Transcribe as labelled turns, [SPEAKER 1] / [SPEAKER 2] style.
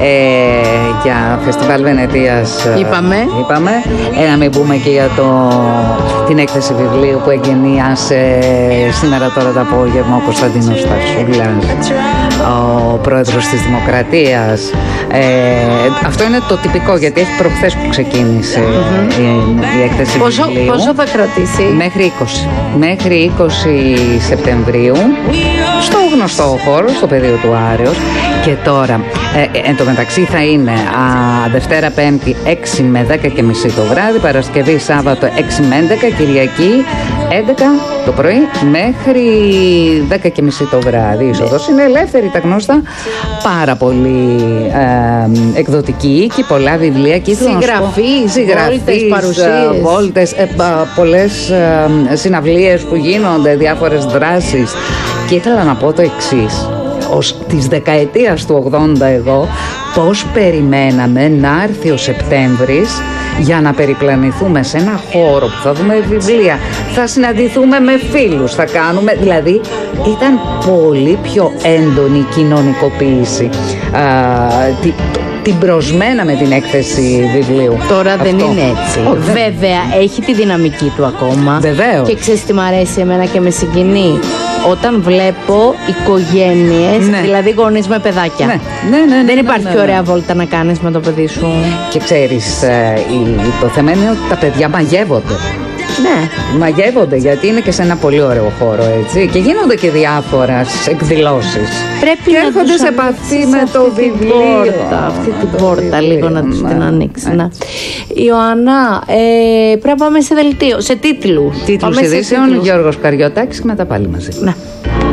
[SPEAKER 1] για Φεστιβάλ Βενετίας. Είπαμε. Να μην πούμε και για την έκθεση βιβλίου που εγκαινίασε σήμερα τώρα το απόγευμα ο Κωνσταντίνος Στασούλας, ο πρόεδρος της Δημοκρατίας. Αυτό είναι το τυπικό, γιατί έχει προχθές που ξεκίνησε η έκθεση βιβλίου.
[SPEAKER 2] Πόσο θα κρατήσει?
[SPEAKER 1] Μέχρι 20 Σεπτεμβρίου στο γνωστό χώρο, στο πεδίο του Άρεως. Και τώρα, εν τω μεταξύ θα είναι Δευτέρα Πέμπτη 6 με 10 και μισή το βράδυ, Παρασκευή Σάββατο 6 με 11, Κυριακή 11 το πρωί μέχρι 10 και μισή το βράδυ. Η είσοδος είναι ελεύθερη, τα γνώστα, πάρα πολύ εκδοτική οίκη, πολλά βιβλία, συγγραφείς, παρουσίες, βόλτες, πολλές συναυλίες που γίνονται, διάφορες δράσεις. Και ήθελα να πω το εξής. Της δεκαετίας του 80 εγώ πώς περιμέναμε να έρθει ο Σεπτέμβρης για να περιπλανηθούμε σε ένα χώρο που θα δούμε βιβλία, θα συναντηθούμε με φίλους, θα κάνουμε, δηλαδή ήταν πολύ πιο έντονη η κοινωνικοποίηση. Την προσμένα με την έκθεση βιβλίου.
[SPEAKER 2] Τώρα δεν είναι έτσι. Βέβαια έχει τη δυναμική του ακόμα.
[SPEAKER 1] Βεβαίως.
[SPEAKER 2] Και ξέρεις τι μ' αρέσει εμένα και με συγκινεί? Όταν βλέπω οικογένειες, δηλαδή γονείς με παιδάκια.
[SPEAKER 1] Ναι,
[SPEAKER 2] δεν υπάρχει πιο ωραία βόλτα να κάνεις με το παιδί σου.
[SPEAKER 1] Και ξέρεις, το θέμα είναι ότι τα παιδιά μαγεύονται.
[SPEAKER 2] Ναι.
[SPEAKER 1] Μαγεύονται, γιατί είναι και σε ένα πολύ ωραίο χώρο, έτσι. Και γίνονται και διάφορες εκδηλώσεις.
[SPEAKER 2] Πρέπει
[SPEAKER 1] και
[SPEAKER 2] να
[SPEAKER 1] έρχονται σε επαφή με το βιβλίο.
[SPEAKER 2] Αυτή την πόρτα λίγο να τους την ανοίξει. Ιωάννα, πρέπει να πάμε σε δελτίο, σε τίτλους.
[SPEAKER 1] Τίτλους ειδήσεων, Γιώργος Καριωτάκης, και μετά πάλι μαζί.
[SPEAKER 2] Ναι.